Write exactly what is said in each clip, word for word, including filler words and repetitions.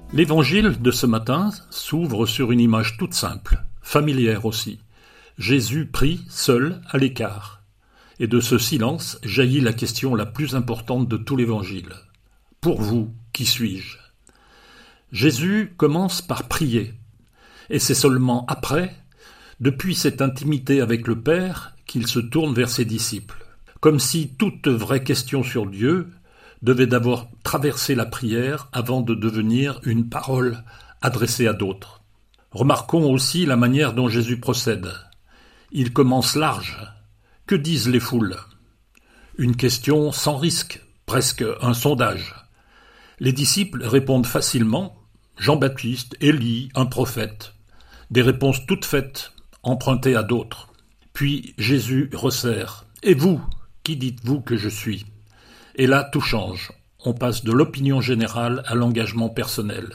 L'évangile de ce matin s'ouvre sur une image toute simple, familière aussi. Jésus prie seul à l'écart. Et de ce silence jaillit la question la plus importante de tout l'évangile. Pour vous, qui suis-je ? Jésus commence par prier. Et c'est seulement après, depuis cette intimité avec le Père, qu'il se tourne vers ses disciples. Comme si toute vraie question sur Dieu devait d'abord traverser la prière avant de devenir une parole adressée à d'autres. Remarquons aussi la manière dont Jésus procède. Il commence large. Que disent les foules ? Une question sans risque, presque un sondage. Les disciples répondent facilement « Jean-Baptiste, Élie, un prophète ». Des réponses toutes faites, empruntées à d'autres. Puis Jésus resserre « Et vous, qui dites-vous que je suis ?» Et là, tout change. On passe de l'opinion générale à l'engagement personnel.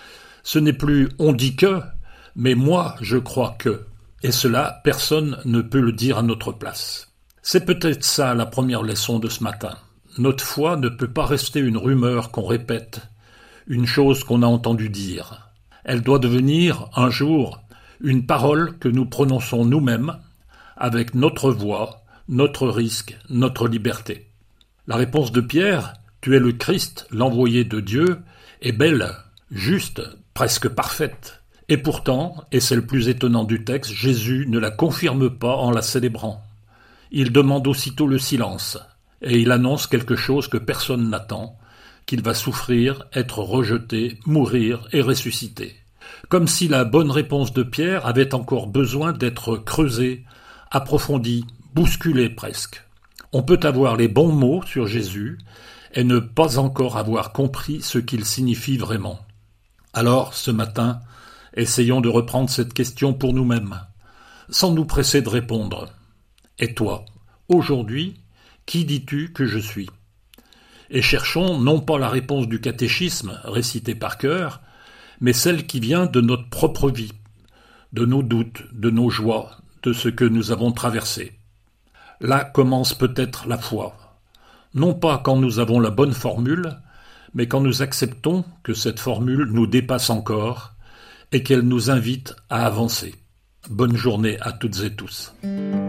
Ce n'est plus « on dit que », mais « moi, je crois que ». Et cela, personne ne peut le dire à notre place. C'est peut-être ça la première leçon de ce matin. Notre foi ne peut pas rester une rumeur qu'on répète, une chose qu'on a entendu dire. Elle doit devenir, un jour, une parole que nous prononçons nous-mêmes, avec notre voix, notre risque, notre liberté. La réponse de Pierre, « Tu es le Christ, l'envoyé de Dieu », est belle, juste, presque parfaite. Et pourtant, et c'est le plus étonnant du texte, Jésus ne la confirme pas en la célébrant. Il demande aussitôt le silence, et il annonce quelque chose que personne n'attend, qu'il va souffrir, être rejeté, mourir et ressusciter. Comme si la bonne réponse de Pierre avait encore besoin d'être creusée, approfondie, bousculée presque. On peut avoir les bons mots sur Jésus et ne pas encore avoir compris ce qu'il signifie vraiment. Alors, ce matin, essayons de reprendre cette question pour nous-mêmes, sans nous presser de répondre. Et toi, aujourd'hui, qui dis-tu que je suis ? Et cherchons non pas la réponse du catéchisme récité par cœur, mais celle qui vient de notre propre vie, de nos doutes, de nos joies, de ce que nous avons traversé. Là commence peut-être la foi. Non pas quand nous avons la bonne formule, mais quand nous acceptons que cette formule nous dépasse encore et qu'elle nous invite à avancer. Bonne journée à toutes et tous.